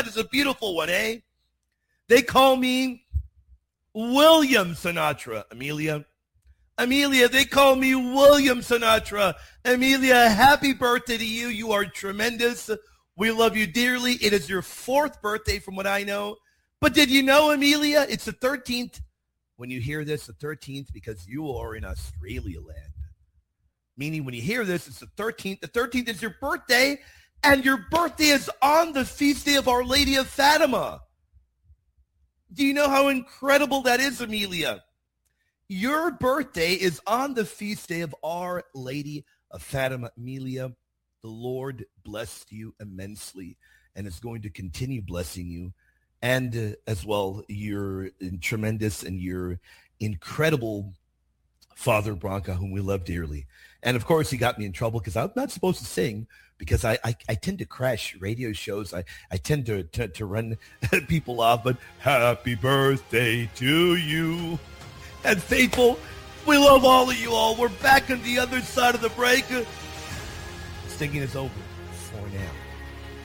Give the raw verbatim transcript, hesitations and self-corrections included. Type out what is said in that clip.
That is a beautiful one, eh? They call me William Sinatra, Amelia. Amelia, they call me William Sinatra. Amelia, happy birthday to you. You are tremendous. We love you dearly. It is your fourth birthday from what I know. But did you know, Amelia, it's the thirteenth. When you hear this, the thirteenth, because you are in Australia land. Meaning when you hear this, it's the thirteenth. The thirteenth is your birthday, and your birthday is on the feast day of Our Lady of Fatima. Do you know how incredible that is, Amelia? Your birthday is on the feast day of Our Lady of Fatima. Amelia, the Lord blessed you immensely and is going to continue blessing you. And uh, as well, your tremendous and your incredible Father Branca, whom we love dearly. And of course, he got me in trouble because I'm not supposed to sing because I, I, I tend to crash radio shows. I, I tend to, to, to run people off. But happy birthday to you. And faithful, we love all of you all. We're back on the other side of the break. Singing is over for now.